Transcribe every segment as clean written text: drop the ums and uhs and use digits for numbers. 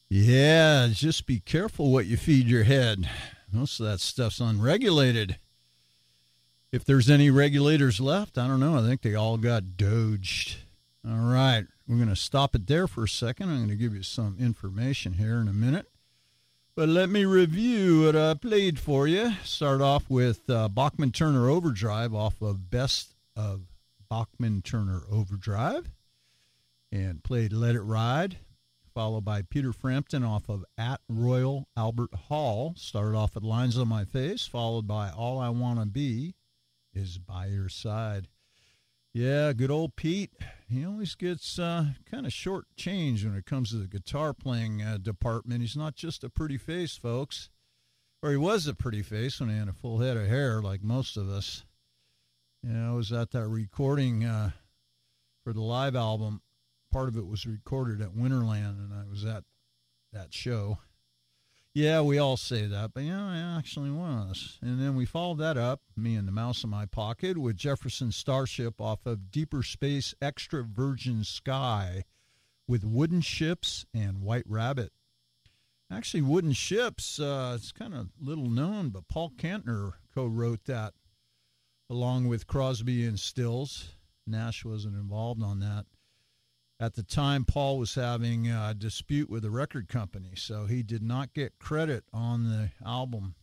Yeah, just be careful what you feed your head. Most of that stuff's unregulated. If there's any regulators left, I don't know. I think they all got doged. All right, we're going to stop it there for a second. I'm going to give you some information here in a minute. But let me review what I played for you. Start off with Bachman-Turner Overdrive off of Best of Bachman-Turner Overdrive. And played Let It Ride, followed by Peter Frampton off of At Royal Albert Hall. Started off with Lines on My Face, followed by All I Wanna Be Is By Your Side. Yeah, good old Pete. He always gets kind of short change when it comes to the guitar playing department. He's not just a pretty face, folks. Or he was a pretty face when he had a full head of hair, like most of us. Yeah, I was at that recording for the live album. Part of it was recorded at Winterland, and I was at that show. Yeah, we all say that, but yeah, I actually was. And then we followed that up, me and the Mouse in My Pocket, with Jefferson Starship off of Deeper Space Extra Virgin Sky with Wooden Ships and White Rabbit. Actually, Wooden Ships, it's kind of little known, but Paul Kantner co-wrote that along with Crosby and Stills. Nash wasn't involved on that. At the time, Paul was having a dispute with the record company, so he did not get credit on the album.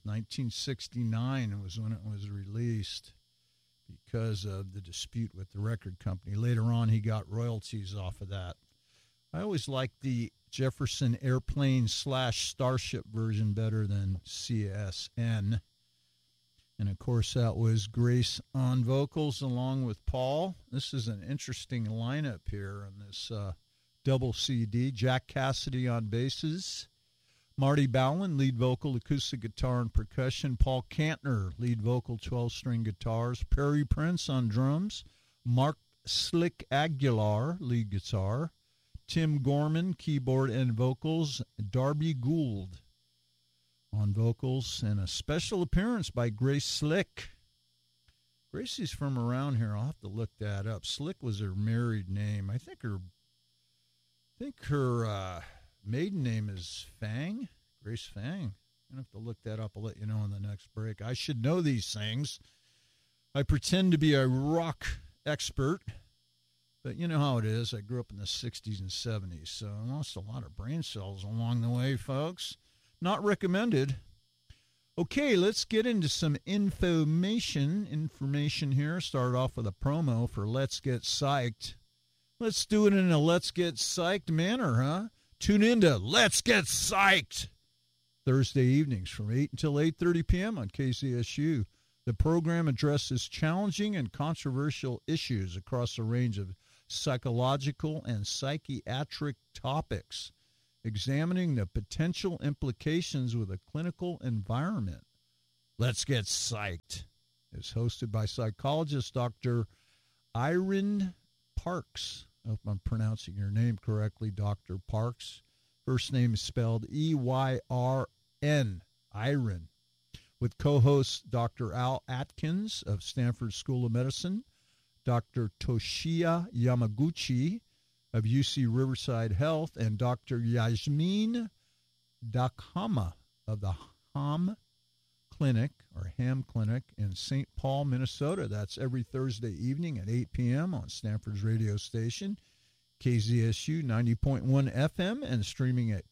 1969 was when it was released because of the dispute with the record company. Later on, he got royalties off of that. I always liked the Jefferson Airplane / Starship version better than CSN. And, of course, that was Grace on vocals along with Paul. This is an interesting lineup here on this double CD. Jack Cassidy on basses. Marty Ballin, lead vocal, acoustic guitar, and percussion. Paul Kantner, lead vocal, 12-string guitars. Perry Prince on drums. Mark Slick Aguilar, lead guitar. Tim Gorman, keyboard and vocals. Darby Gould on vocals, and a special appearance by Grace Slick. Gracie's from around here. I'll have to look that up. Slick was her married name. I think her maiden name is Fang, Grace Fang. I'm going to have to look that up. I'll let you know in the next break. I should know these things. I pretend to be a rock expert, but you know how it is. I grew up in the 60s and 70s, so I lost a lot of brain cells along the way, folks. Not recommended. Okay, let's get into some information here. Start off with a promo for Let's Get Psyched. Let's do it in a Let's Get Psyched manner, huh? Tune into Let's Get Psyched Thursday evenings from 8 until 8:30 p.m. on KZSU. The program addresses challenging and controversial issues across a range of psychological and psychiatric topics, examining the potential implications with a clinical environment. Let's Get Psyched is hosted by psychologist Dr. Eyrin Parks. I hope I'm pronouncing your name correctly, Dr. Parks. First name is spelled E-Y-R-N, Eyrin, with co-hosts Dr. Al Atkins of Stanford School of Medicine, Dr. Toshiya Yamaguchi of UC Riverside Health, and Dr. Yasmin Dakhama of the Ham Clinic in St. Paul, Minnesota. That's every Thursday evening at 8 p.m. on Stanford's radio station, KZSU 90.1 FM, and streaming at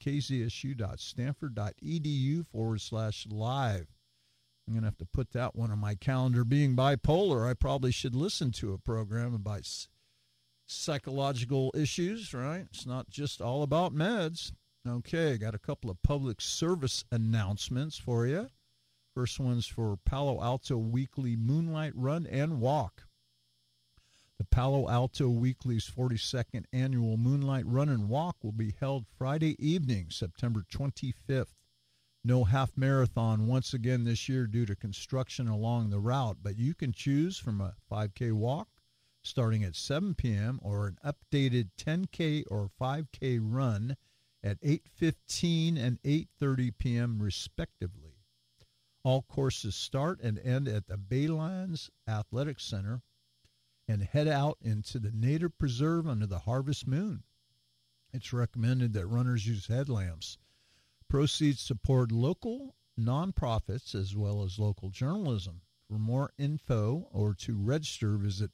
kzsu.stanford.edu/live. I'm going to have to put that one on my calendar. Being bipolar, I probably should listen to a program about psychological issues, right? It's not just all about meds. Okay, got a couple of public service announcements for you. First one's for Palo Alto Weekly Moonlight Run and Walk. The Palo Alto Weekly's 42nd annual Moonlight Run and Walk will be held Friday evening, September 25th. No half marathon once again this year due to construction along the route, but you can choose from a 5K walk starting at 7 p.m. or an updated 10K or 5K run at 8:15 and 8:30 p.m. respectively. All courses start and end at the Baylands Athletic Center and head out into the native preserve under the harvest moon. It's recommended that runners use headlamps. Proceeds support local nonprofits as well as local journalism. For more info or to register, visit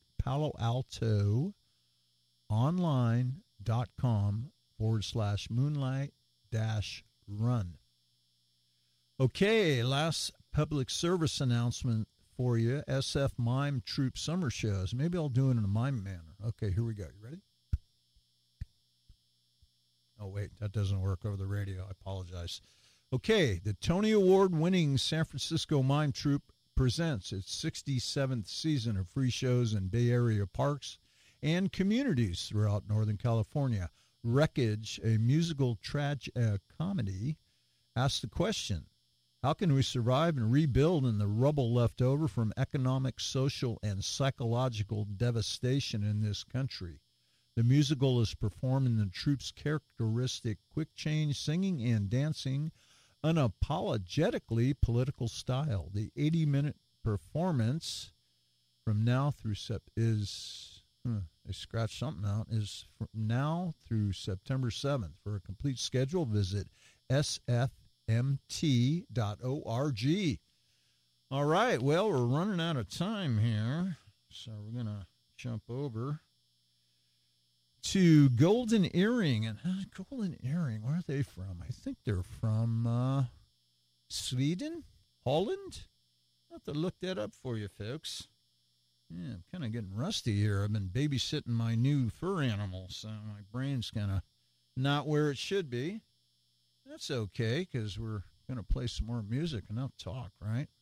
paloaltoonline.com/moonlight-run. Okay, last public service announcement for you. SF Mime Troop Summer Shows. Maybe I'll do it in a mime manner. Okay, here we go. You ready? Oh, wait, that doesn't work over the radio. I apologize. Okay, the Tony Award-winning San Francisco Mime Troupe presents its 67th season of free shows in Bay Area parks and communities throughout Northern California. Wreckage, a musical comedy, asks the question, how can we survive and rebuild in the rubble left over from economic, social, and psychological devastation in this country? The musical is performed in the troupe's characteristic quick-change singing and dancing, unapologetically political style. The 80-minute performance from now through is from now through September 7th. For a complete schedule, visit sfmt.org. All right, well, we're running out of time here, so we're going to jump over to Golden Earring. And Golden Earring, where are they from? I think they're from Sweden? Holland? I'll have to look that up for you, folks. Yeah, I'm kind of getting rusty here. I've been babysitting my new fur animal, so my brain's kind of not where it should be. That's okay, because we're going to play some more music and not talk, right?